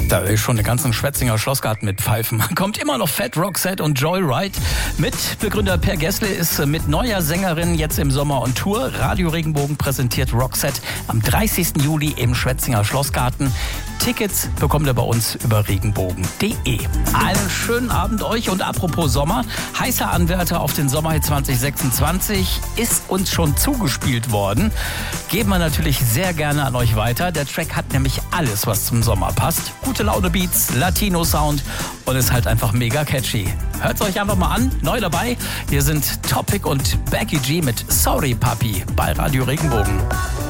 Da will ich schon den ganzen Schwetzinger Schlossgarten mit pfeifen. Kommt immer noch Fat Roxette und Joyride. Mitbegründer Per Gessle ist mit neuer Sängerin jetzt im Sommer on Tour. Radio Regenbogen präsentiert Roxette am 30. Juli im Schwetzinger Schlossgarten. Tickets bekommt ihr bei uns über regenbogen.de. Einen schönen Abend euch und apropos Sommer, heißer Anwärter auf den Sommerhit 2026 ist uns schon zugespielt worden. Geben wir natürlich sehr gerne an euch weiter. Der Track hat nämlich alles, was zum Sommer passt. Gute Laune Beats, Latino Sound und ist halt einfach mega catchy. Hört's euch einfach mal an. Neu dabei, hier sind Topic und Becky G mit Sorry Papi bei Radio Regenbogen.